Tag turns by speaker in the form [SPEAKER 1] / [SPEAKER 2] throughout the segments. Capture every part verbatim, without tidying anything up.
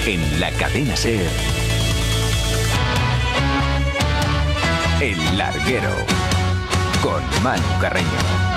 [SPEAKER 1] En la cadena SER, El Larguero, con Manu Carreño.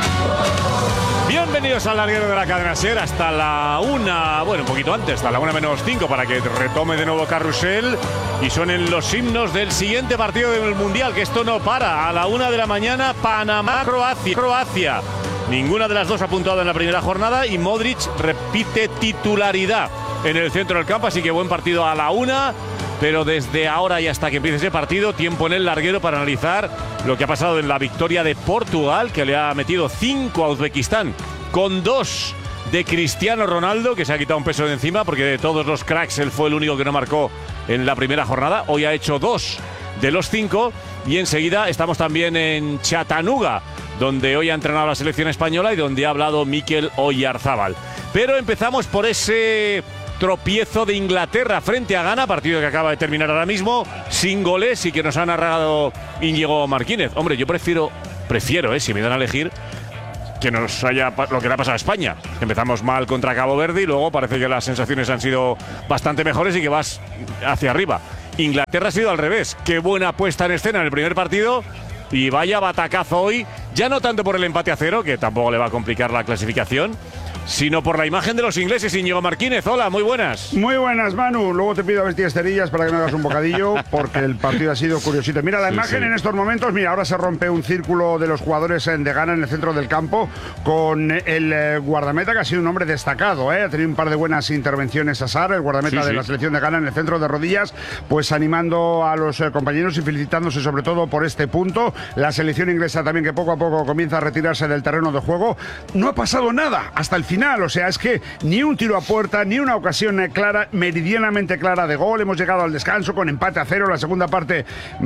[SPEAKER 2] Bienvenidos al Larguero de la cadena SER hasta la una, bueno, un poquito antes, hasta la una menos cinco, para que retome de nuevo Carrusel y suenen los himnos del siguiente partido del Mundial, que esto no para. A la una de la mañana, Panamá-Croacia. Croacia. Ninguna de las dos ha puntuado en la primera jornada y Modric repite titularidad en el centro del campo, así que buen partido a la una. Pero desde ahora y hasta que empiece ese partido, tiempo en el larguero para analizar lo que ha pasado en la victoria de Portugal, que le ha metido cinco a Uzbekistán, con dos de Cristiano Ronaldo, que se ha quitado un peso de encima, porque de todos los cracks él fue el único que no marcó en la primera jornada. Hoy ha hecho dos de los cinco. Y enseguida estamos también en Chattanooga, donde hoy ha entrenado la selección española y donde ha hablado Mikel Oyarzábal. Pero empezamos por ese tropiezo de Inglaterra frente a Ghana, partido que acaba de terminar ahora mismo, sin goles y que nos ha narrado Íñigo Martínez. Hombre, yo prefiero, prefiero, eh, si me dan a elegir, que nos haya lo que le ha pasado a España. Empezamos mal contra Cabo Verde y luego parece que las sensaciones han sido bastante mejores y que vas hacia arriba. Inglaterra ha sido al revés. Qué buena puesta en escena en el primer partido y vaya batacazo hoy, ya no tanto por el empate a cero, que tampoco le va a complicar la clasificación, sino por la imagen de los ingleses. Íñigo Martínez, hola, muy buenas.
[SPEAKER 3] Muy buenas, Manu. Luego te pido a vestir esterillas para que me hagas un bocadillo, porque el partido ha sido curiosito. Mira la sí, imagen sí. En estos momentos, mira, ahora se rompe un círculo de los jugadores de Ghana en el centro del campo, con el eh, guardameta, que ha sido un hombre destacado, ¿eh? Ha tenido un par de buenas intervenciones, Asar, el guardameta sí, de sí. la selección de Ghana, en el centro de rodillas, pues animando a los eh, compañeros y felicitándose sobre todo por este punto. La selección inglesa también, que poco a poco comienza a retirarse del terreno de juego. No ha pasado nada hasta el final. O sea, es que ni un tiro a puerta, ni una ocasión clara, meridianamente clara de gol. Hemos llegado al descanso con empate a cero, la segunda parte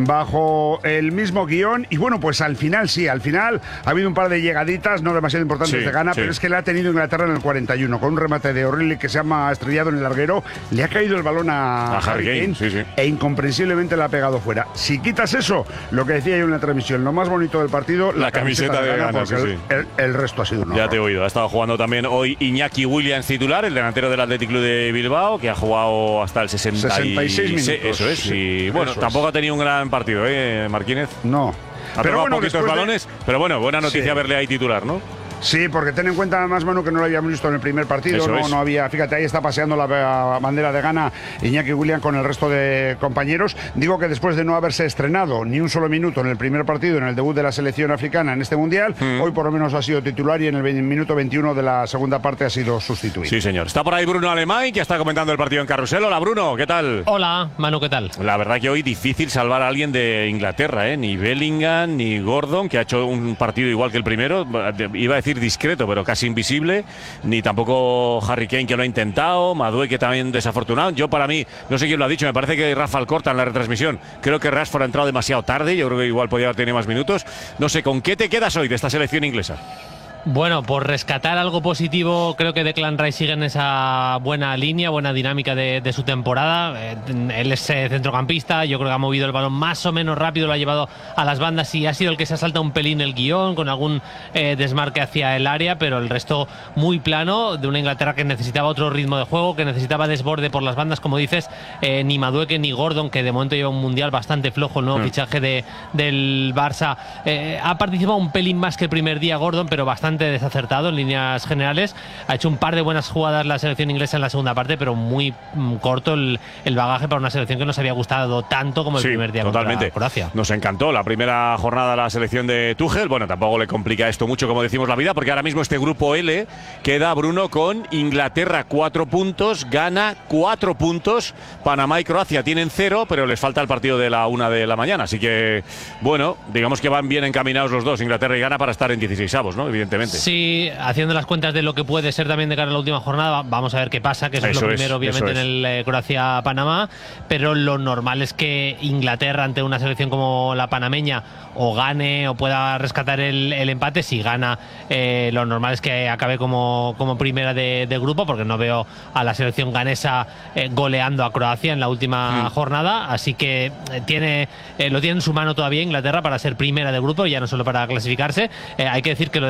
[SPEAKER 3] bajo el mismo guión. Y bueno, pues al final sí, al final ha habido un par de llegaditas, no demasiado importantes sí, de Ghana, sí. pero es que le ha tenido Inglaterra en el cuarenta y uno, con un remate de O'Reilly que se ha estrellado en el larguero. Le ha caído el balón a,
[SPEAKER 2] a Harry Kane, sí, sí.
[SPEAKER 3] e incomprensiblemente le ha pegado fuera. Si quitas eso, lo que decía yo en la transmisión, lo más bonito del partido, la,
[SPEAKER 2] la camiseta, camiseta de, de Ghana,
[SPEAKER 3] porque
[SPEAKER 2] sí,
[SPEAKER 3] el,
[SPEAKER 2] sí.
[SPEAKER 3] El, el resto ha sido un horror.
[SPEAKER 2] Ya te he oído, ha estado jugando también hoy Iñaki Williams titular, el delantero del Athletic Club de Bilbao, que ha jugado hasta el sesenta y seis minutos. Eso es, sí, y bueno,
[SPEAKER 3] eso
[SPEAKER 2] tampoco
[SPEAKER 3] es.
[SPEAKER 2] ha tenido un gran partido, ¿eh, Martínez?
[SPEAKER 3] No.
[SPEAKER 2] Ha
[SPEAKER 3] pero bueno,
[SPEAKER 2] poquitos balones, de... pero bueno, buena noticia
[SPEAKER 3] sí.
[SPEAKER 2] verle ahí titular, ¿no?
[SPEAKER 3] Sí, porque ten en cuenta además, Manu, que no lo habíamos visto en el primer partido, no, no había, fíjate, ahí está paseando la bandera de Ghana Iñaki Williams con el resto de compañeros. Digo que después de no haberse estrenado ni un solo minuto en el primer partido, en el debut de la selección africana en este Mundial, mm. hoy por lo menos ha sido titular y en el minuto veintiuno de la segunda parte ha sido sustituido.
[SPEAKER 2] Sí, señor. Está por ahí Bruno Alemán, que está comentando el partido en Carrusel. Hola, Bruno, ¿qué tal?
[SPEAKER 4] Hola, Manu, ¿qué tal?
[SPEAKER 2] La verdad que hoy difícil salvar a alguien de Inglaterra, ¿eh? Ni Bellingham, ni Gordon, que ha hecho un partido igual que el primero, iba a decir discreto, pero casi invisible, ni tampoco Harry Kane, que lo ha intentado, Madueke, que también desafortunado. Yo, para mí, no sé quién lo ha dicho, me parece que Rafa Alcorta en la retransmisión, creo que Rashford ha entrado demasiado tarde, yo creo que igual podía haber tenido más minutos. No sé, ¿con qué te quedas hoy de esta selección inglesa?
[SPEAKER 4] Bueno, por rescatar algo positivo, creo que Declan Rice sigue en esa buena línea, buena dinámica de, de su temporada. Eh, él es eh, centrocampista, yo creo que ha movido el balón más o menos rápido, lo ha llevado a las bandas y ha sido el que se ha saltado un pelín el guión, con algún eh, desmarque hacia el área, pero el resto muy plano, de una Inglaterra que necesitaba otro ritmo de juego, que necesitaba desborde por las bandas, como dices. eh, ni Madueke ni Gordon, que de momento lleva un mundial bastante flojo, el nuevo mm. fichaje de, del Barça. Eh, ha participado un pelín más que el primer día Gordon, pero bastante desacertado en líneas generales. Ha hecho un par de buenas jugadas la selección inglesa en la segunda parte, pero muy mm, corto el, el bagaje para una selección que nos había gustado tanto como el
[SPEAKER 2] sí,
[SPEAKER 4] primer día
[SPEAKER 2] totalmente.
[SPEAKER 4] contra Croacia.
[SPEAKER 2] Nos encantó la primera jornada la selección de Tuchel. Bueno, tampoco le complica esto mucho, como decimos, la vida, porque ahora mismo este grupo L queda, Bruno, con Inglaterra cuatro puntos, Ghana cuatro puntos, Panamá y Croacia tienen cero, pero les falta el partido de la una de la mañana. Así que, bueno, digamos que van bien encaminados los dos, Inglaterra y Ghana, para estar en dieciseisavos, ¿no? Evidentemente.
[SPEAKER 4] Sí, haciendo las cuentas de lo que puede ser también de cara a la última jornada, vamos a ver qué pasa, que eso, eso es lo primero, es, obviamente, en el eh, Croacia-Panamá, pero lo normal es que Inglaterra, ante una selección como la panameña, o gane o pueda rescatar el, el empate. Si gana, eh, lo normal es que acabe como, como primera de, de grupo, porque no veo a la selección ganesa eh, goleando a Croacia en la última mm. jornada, así que eh, tiene eh, lo tiene en su mano todavía Inglaterra para ser primera de grupo, ya no solo para clasificarse. Eh, hay que decir que lo de Ghana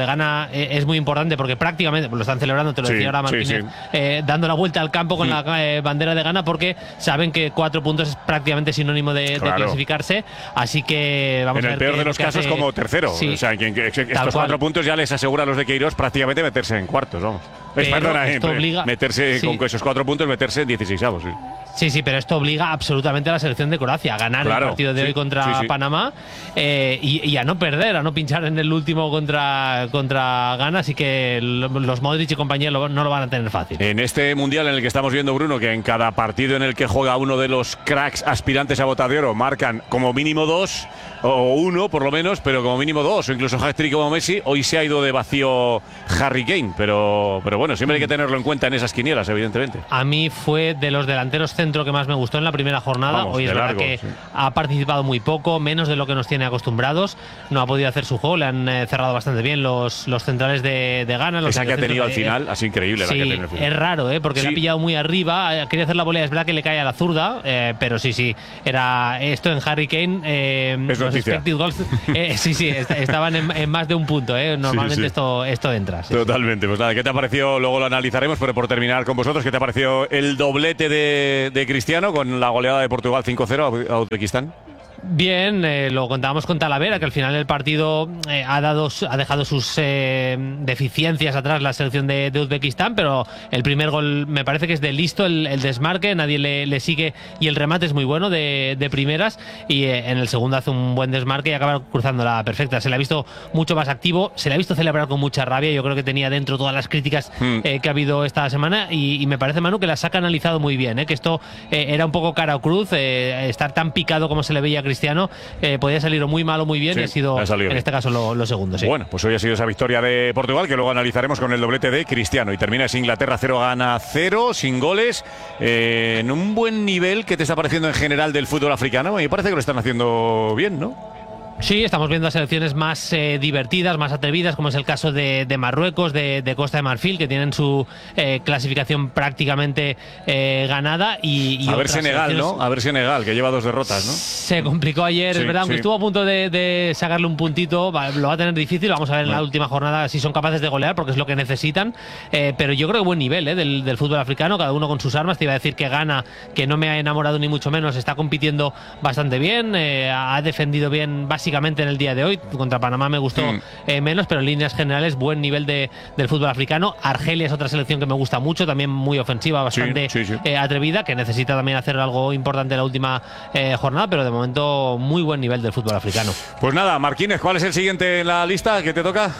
[SPEAKER 4] Ghana eh, es muy importante porque prácticamente, pues lo están celebrando, te lo
[SPEAKER 2] Sí,
[SPEAKER 4] decía ahora
[SPEAKER 2] sí,
[SPEAKER 4] Martínez,
[SPEAKER 2] sí.
[SPEAKER 4] Eh, dando la vuelta al campo con
[SPEAKER 2] Mm.
[SPEAKER 4] la eh, bandera de Ghana porque saben que cuatro puntos es prácticamente sinónimo de,
[SPEAKER 2] Claro.
[SPEAKER 4] de clasificarse, así que vamos
[SPEAKER 2] En
[SPEAKER 4] a
[SPEAKER 2] el
[SPEAKER 4] ver
[SPEAKER 2] peor
[SPEAKER 4] qué-
[SPEAKER 2] de los
[SPEAKER 4] qué
[SPEAKER 2] casos
[SPEAKER 4] hace-
[SPEAKER 2] como tercero.
[SPEAKER 4] Sí.
[SPEAKER 2] O sea, que, que- que estos
[SPEAKER 4] Tal
[SPEAKER 2] cuatro
[SPEAKER 4] cual.
[SPEAKER 2] puntos ya les asegura a los de Queiroz prácticamente meterse en cuartos, vamos. Es,
[SPEAKER 4] Pero
[SPEAKER 2] perdona,
[SPEAKER 4] esto
[SPEAKER 2] eh,
[SPEAKER 4] obliga-
[SPEAKER 2] meterse
[SPEAKER 4] sí.
[SPEAKER 2] con esos cuatro puntos, meterse en dieciseisavos. Sí.
[SPEAKER 4] Sí, sí, pero esto obliga absolutamente a la selección de Croacia a ganar
[SPEAKER 2] Claro,
[SPEAKER 4] el partido de
[SPEAKER 2] sí,
[SPEAKER 4] hoy contra
[SPEAKER 2] sí, sí.
[SPEAKER 4] Panamá eh, y, y a no perder, a no pinchar en el último contra, contra Ghana, así que lo- los Modric y compañía lo- no lo van a tener fácil.
[SPEAKER 2] En este mundial en el que estamos viendo, Bruno, que en cada partido en el que juega uno de los cracks aspirantes a Bota de Oro marcan como mínimo dos, o uno por lo menos, pero como mínimo dos, o incluso hat-trick como Messi, hoy se ha ido de vacío Harry Kane, pero, pero bueno, siempre hay que tenerlo en cuenta en esas quinielas, evidentemente.
[SPEAKER 4] A mí fue de los delanteros centro que más me gustó en la primera jornada.
[SPEAKER 2] Vamos,
[SPEAKER 4] Hoy es
[SPEAKER 2] de
[SPEAKER 4] verdad
[SPEAKER 2] largo,
[SPEAKER 4] que
[SPEAKER 2] sí.
[SPEAKER 4] ha participado muy poco, menos de lo que nos tiene acostumbrados. No ha podido hacer su juego, le han eh, cerrado bastante bien los, los centrales de, de Ghana. Los
[SPEAKER 2] Esa que ha
[SPEAKER 4] mediocentros
[SPEAKER 2] tenido al
[SPEAKER 4] de-
[SPEAKER 2] final, así increíble la
[SPEAKER 4] Sí,
[SPEAKER 2] que ha tenido al final.
[SPEAKER 4] es raro, ¿eh? Porque
[SPEAKER 2] Sí.
[SPEAKER 4] le ha pillado muy arriba. eh, Quería hacer la volea, es verdad que le cae a la zurda, eh, pero sí, sí. Era esto en Harry Kane. Eh,
[SPEAKER 2] Es
[SPEAKER 4] los
[SPEAKER 2] noticia.
[SPEAKER 4] expected goals, eh, sí, sí, est- estaban en, en más de un punto. ¿eh? Normalmente
[SPEAKER 2] sí.
[SPEAKER 4] Esto, esto entra. sí.
[SPEAKER 2] Totalmente, pues nada, ¿qué te ha parecido? Luego lo analizaremos, pero por terminar con vosotros, ¿qué te ha parecido el doblete de, de Cristiano con la goleada de Portugal cinco cero a Uzbekistán?
[SPEAKER 4] Bien, eh, lo contábamos con Talavera, que al final del partido eh, ha, dado, su- ha dejado sus eh, deficiencias atrás la selección de, de Uzbekistán, pero el primer gol me parece que es de listo, el, el desmarque, nadie le, le sigue y el remate es muy bueno de, de primeras y eh, en el segundo hace un buen desmarque y acaba cruzando la perfecta. Se le ha visto mucho más activo, se le ha visto celebrar con mucha rabia, yo creo que tenía dentro todas las críticas
[SPEAKER 2] Hmm.
[SPEAKER 4] eh, que ha habido esta semana y, y me parece, Manu, que las ha canalizado muy bien, eh, que esto eh, era un poco cara o cruz, eh, estar tan picado como se le veía a Cristiano, eh, podía salir o muy mal o muy bien
[SPEAKER 2] Sí,
[SPEAKER 4] y ha sido
[SPEAKER 2] ha salido
[SPEAKER 4] en
[SPEAKER 2] bien.
[SPEAKER 4] este caso lo, lo segundo. Sí.
[SPEAKER 2] Bueno, pues hoy ha sido esa victoria de Portugal, que luego analizaremos con el doblete de Cristiano. Y termina es Inglaterra cero, Ghana cero, sin goles, eh, en un buen nivel. ¿Qué te está pareciendo en general del fútbol africano? Me parece que lo están haciendo bien, ¿no?
[SPEAKER 4] Sí, estamos viendo a selecciones más eh, divertidas, más atrevidas, como es el caso de, de Marruecos, de, de Costa de Marfil, que tienen su eh, clasificación prácticamente eh, ganada. Y, y
[SPEAKER 2] A ver
[SPEAKER 4] otras
[SPEAKER 2] Senegal,
[SPEAKER 4] selecciones-
[SPEAKER 2] ¿no? A ver Senegal, que lleva dos derrotas, ¿no?
[SPEAKER 4] Se complicó ayer,
[SPEAKER 2] Sí,
[SPEAKER 4] es verdad, aunque
[SPEAKER 2] sí.
[SPEAKER 4] estuvo a punto de, de sacarle un puntito, va- lo va a tener difícil. Vamos a ver en la
[SPEAKER 2] Bueno.
[SPEAKER 4] última jornada si son capaces de golear, porque es lo que necesitan. Eh, pero yo creo que buen nivel eh, del, del fútbol africano, cada uno con sus armas. Te iba a decir que Ghana, que no me ha enamorado ni mucho menos, está compitiendo bastante bien, eh, ha defendido bien básicamente en el día de hoy. Contra Panamá me gustó
[SPEAKER 2] Mm.
[SPEAKER 4] eh, menos, pero en líneas generales, buen nivel de, del fútbol africano. Argelia es otra selección que me gusta mucho, también muy ofensiva, bastante
[SPEAKER 2] sí, sí.
[SPEAKER 4] eh, atrevida, que necesita también hacer algo importante en la última eh, jornada, pero de momento muy buen nivel del fútbol africano.
[SPEAKER 2] Pues nada, Marquínez, ¿cuál es el siguiente en la lista que te toca?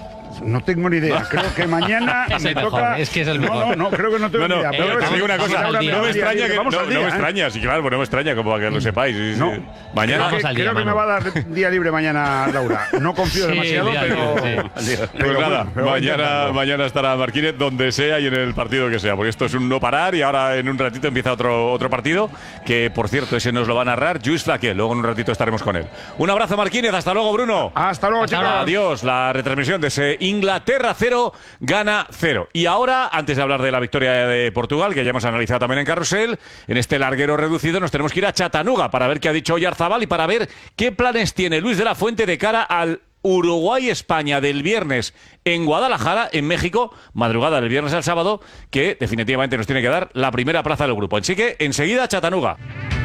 [SPEAKER 3] No tengo ni idea. Creo que mañana
[SPEAKER 4] Es
[SPEAKER 3] me
[SPEAKER 4] el mejor,
[SPEAKER 3] toca.
[SPEAKER 4] es que es el
[SPEAKER 3] No,
[SPEAKER 4] mejor.
[SPEAKER 3] no, no, creo que no tengo
[SPEAKER 2] No, no,
[SPEAKER 3] ni idea.
[SPEAKER 2] pero
[SPEAKER 3] Pero
[SPEAKER 2] te
[SPEAKER 3] vamos-
[SPEAKER 2] digo una
[SPEAKER 3] vamos
[SPEAKER 2] cosa,
[SPEAKER 3] ahora
[SPEAKER 4] al día.
[SPEAKER 2] no me
[SPEAKER 3] al día,
[SPEAKER 2] extraña que,
[SPEAKER 3] vamos
[SPEAKER 2] no,
[SPEAKER 3] al
[SPEAKER 2] no
[SPEAKER 3] día,
[SPEAKER 2] me
[SPEAKER 3] ¿eh?
[SPEAKER 2] extraña, sí, claro, pues no me extraña como para que lo sepáis. sí, sí.
[SPEAKER 3] No.
[SPEAKER 2] Mañana.
[SPEAKER 3] Creo que,
[SPEAKER 4] Vamos al día,
[SPEAKER 3] creo que me
[SPEAKER 4] Manu.
[SPEAKER 3] va a dar día libre mañana, Laura. No confío
[SPEAKER 4] Sí,
[SPEAKER 3] demasiado,
[SPEAKER 4] día
[SPEAKER 3] pero.
[SPEAKER 4] libre,
[SPEAKER 2] Pues
[SPEAKER 3] pero
[SPEAKER 2] nada,
[SPEAKER 3] bueno, pero voy a
[SPEAKER 2] mañana,
[SPEAKER 3] intentarlo.
[SPEAKER 2] mañana estará Marquínez donde sea y en el partido que sea, porque esto es un no parar y ahora en un ratito empieza otro, otro partido, que por cierto ese nos lo va a narrar Lluís Flaqué, luego en un ratito estaremos con él. Un abrazo Marquínez, hasta luego Bruno.
[SPEAKER 3] Hasta luego,
[SPEAKER 4] Hasta
[SPEAKER 3] chicos.
[SPEAKER 4] ahora.
[SPEAKER 2] Adiós, la retransmisión de ese Inglaterra cero, Ghana cero. Y ahora, antes de hablar de la victoria de Portugal, que ya hemos analizado también en Carrusel, en este larguero reducido nos tenemos que ir a Chattanooga para ver qué ha dicho Oyarzabal y para ver qué planes tiene Luis de la Fuente de cara al Uruguay-España del viernes en Guadalajara, en México, madrugada del viernes al sábado, que definitivamente nos tiene que dar la primera plaza del grupo. Así que enseguida Chattanooga.